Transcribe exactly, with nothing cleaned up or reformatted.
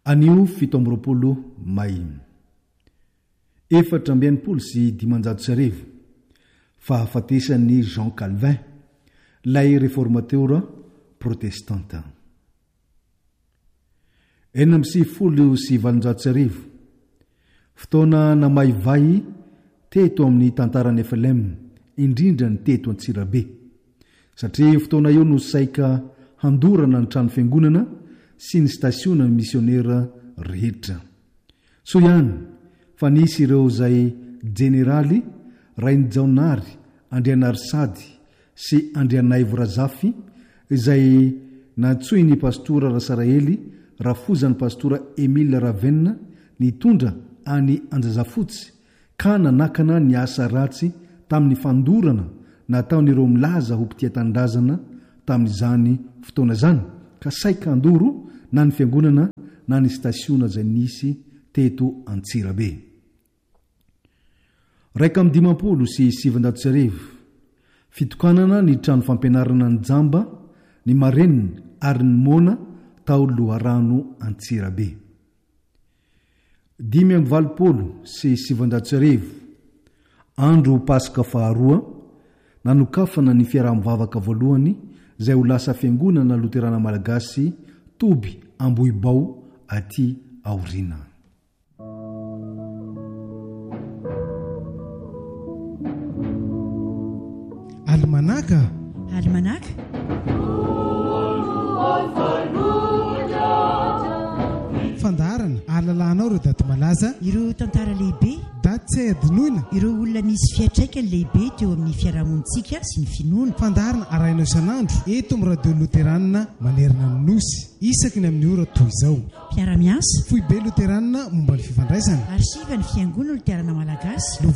anio fito amby roapolo may efatra amby enimpolo sy dimanjato sy arivo fahafatesany Jean Calvin lay réformateur protestanta. enina amby sivifolo sy valonjato sy arivo fotoana namaivay teto amin'ny tantarany Efrem, indrindra ny teto Antsirabe, satria fotoana io no saika handorana ny trano fiangonana sy ny stasiona ny misionera rehetra. So ihany fa nisy ireo zay jeneraly Rainy Jaonary, Andrianary Sady sy Andrianay Vorazafy izay natsoy ny pastora Rasaraely rafozany pastora Emile Ravenna nitondra any Anjazafotsy ka nanakana ny asa ratsy tamin'ny fandorana nataon'ireo milaza ho mpitiatandrazana tamin'izany fotoana zany, ka saika andoro na ny fiangonana na ny stasiona zay nisy teto Antsirabe. Raika amby dimampolo sy sivanjato sy arivo fitokanana ny trano fampianarana ny jamba ny marenina ary ny mona tao Loharano Antsirabe. Dimy amby valopolo sy sivanjato sy arivo andro Pasika faharoa nanokafana ny fiaraha-mivavaka voalohany zay ho lasa fiangonana Loterana Malagasy Toby Ambohibao aty aorina. Almanaka Almanaka fandarana alalanao reo daty malaza ireo tantara lehibe daty tsy adinoina ireo olona misy fiatraikany lehibe teo amin'ny fiarahamonitsika sy ny finoana. Fandarana arainao isanandro eto amin'ny radio Loterana manerana ny nosy isaky ny amin'ny ora toy izao. Mpiara-miasa Foibe Loterana momba ny fifandraisana arsiva ny fiangonana Loterana Malagasy.